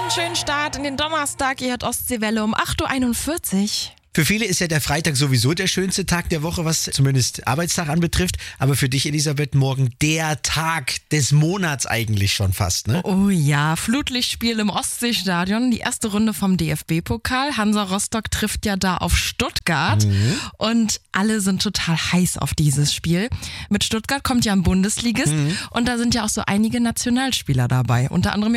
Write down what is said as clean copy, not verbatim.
einen schönen Start in den Donnerstag. Ihr hört Ostseewelle um 8.41 Uhr. Für viele ist ja der Freitag sowieso der schönste Tag der Woche, was zumindest Arbeitstag anbetrifft. Aber für dich, Elisabeth, morgen der Tag des Monats eigentlich schon fast, ne? Oh ja, Flutlichtspiel im Ostseestadion. Die erste Runde vom DFB-Pokal. Hansa Rostock trifft ja da auf Stuttgart. Und alle sind total heiß auf dieses Spiel. Mit Stuttgart kommt ja ein Bundesligist. Und da sind ja auch so einige Nationalspieler dabei. Unter anderem